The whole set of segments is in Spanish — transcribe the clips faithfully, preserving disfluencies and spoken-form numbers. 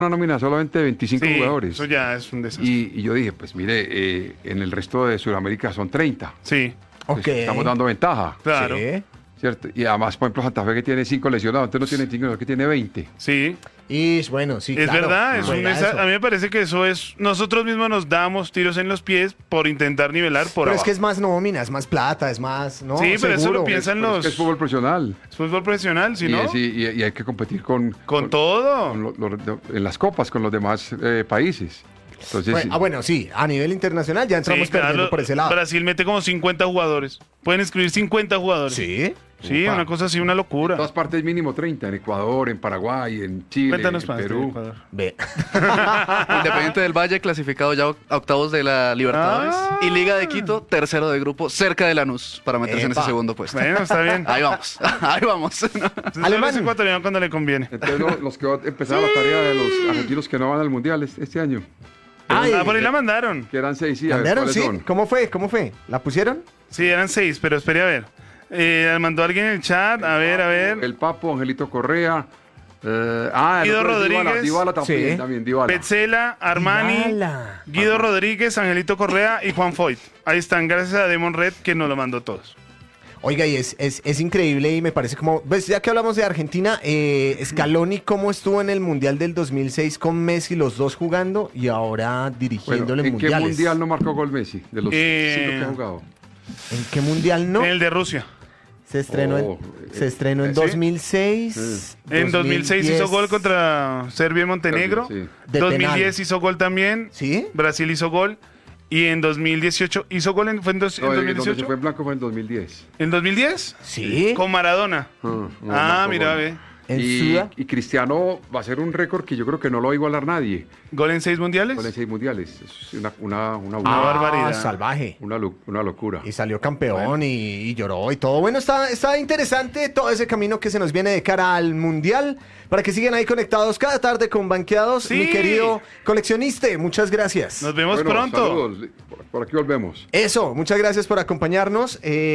una nómina solamente de veinticinco Sí, jugadores. eso ya es un desastre. Y, y yo dije, pues mire, eh, en el resto de Sudamérica son treinta. Sí, Pues Ok. estamos dando ventaja, claro. Sí. ¿cierto? Y además, por ejemplo, Santa Fe que tiene cinco lesionados, entonces no tiene cinco, sino que tiene veinte. Sí, Y bueno, sí, es claro. verdad. Es un Juegazo. desa- a mí me parece que eso es. Nosotros mismos nos damos tiros en los pies por intentar nivelar por Pero es abajo. que es más nómina, es más plata, es más, ¿no? Sí, pero eso Seguro. lo piensan Pero es los. que es fútbol profesional. Es fútbol profesional, si y, no. es- y- y- y hay que competir con, Con todo. con lo- lo- en las copas con los demás eh, países. Entonces, Bueno, ah, bueno, sí, a nivel internacional ya entramos Sí, perdiendo claro, por ese lado. Brasil mete como cincuenta jugadores. Pueden escribir cincuenta jugadores. Sí. Sí, Upa. una cosa así, una en locura. todas partes mínimo treinta, en Ecuador, en Paraguay, en Chile, Cuéntanos en más de Perú. Ecuador. Ve. Independiente del Valle clasificado ya a octavos de la Libertadores. Ah. Y Liga de Quito, tercero de grupo, cerca de Lanús, para meterse en Epa. ese segundo puesto. Bueno, está bien. Ahí vamos, ahí vamos. Entonces, Alemán. es ecuatoriano cuando le conviene. Entonces, no, los que van a empezar la tarea de los argentinos que no van al Mundial es- este año, Ay, Ah, por ahí la mandaron. que eran seis, sí, a ver, ¿Mandaron? ¿cuáles Sí. son? ¿Cómo fue? ¿Cómo fue? ¿La pusieron? Sí, eran seis, pero espere a ver. Eh, mandó alguien en el chat. A ver, a ver. El Papo, Angelito Correa, eh, ah, el Guido otro es Dybala, Rodríguez. Dybala también, Sí. también, Dybala. Petzela, Armani, Dybala. Guido Rodríguez, Angelito Correa y Juan Foyt. Ahí están, gracias a Demon Red que nos lo mandó todos. Oiga, y es, es, es increíble y me parece como, pues ya que hablamos de Argentina, eh, Scaloni cómo estuvo en el Mundial del dos mil seis con Messi, los dos jugando y ahora Bueno, dirigiendo ¿en los qué mundiales. mundial no marcó gol Messi? De los Eh, cinco que ha jugado. ¿En qué mundial no? En el de Rusia. Se estrenó Oh, en, se estrenó en ¿sí? dos mil seis. En dos mil seis hizo gol contra Serbia y Montenegro. Sí. De dos mil diez penal. hizo gol también. ¿Sí? Brasil hizo gol. Y en dos mil dieciocho hizo gol en, fue en, dos- en No, el- donde se dos mil dieciocho. fue en blanco fue en dos mil diez. ¿En dos mil diez? Sí. Con Maradona. Ah, no, Ah, marcó mira, gol. ve. En y, Suda. y Cristiano va a ser un récord que yo creo que no lo va a igualar nadie. ¿Gol en seis mundiales? Con seis mundiales. Es una, una, una, Una Ah, barbaridad. salvaje. una, lo- una locura. Y salió campeón y, y lloró y todo. Bueno, está, está interesante todo ese camino que se nos viene de cara al Mundial. Para que sigan ahí conectados cada tarde con Banqueados. Sí. Mi querido coleccionista, muchas gracias. Nos vemos Bueno, pronto. saludos. Por, por aquí volvemos. Eso, muchas gracias por acompañarnos.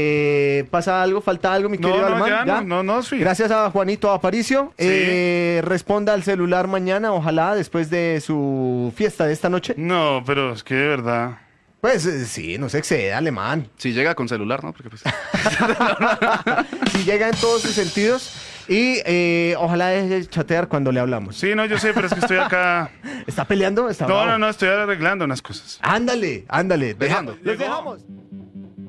Eh, ¿Pasa algo? ¿Falta algo, mi No, querido no, Alemán? ya, no, no, no, sí. Gracias a Juanito Aparicio. Sí. Eh, responda al celular mañana, ojalá, después de su fiesta de esta noche. No, pero es que de verdad. Pues eh, sí, no se exceda, Alemán. Si llega con celular, ¿no? Porque pues, Si llega en todos sus sentidos. Y eh, ojalá deje de chatear cuando le hablamos. Sí, no, yo sé, pero es que estoy acá. ¿Está peleando? ¿Está No, bravo? no, no, estoy arreglando unas cosas. Ándale, ándale. deja- Dejando. Los dejamos.